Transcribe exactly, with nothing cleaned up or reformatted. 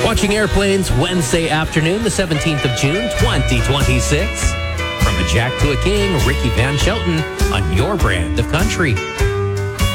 Watching Airplanes Wednesday afternoon, the seventeenth of June, twenty twenty-six. From a Jack to a King, Ricky Van Shelton on your brand of country.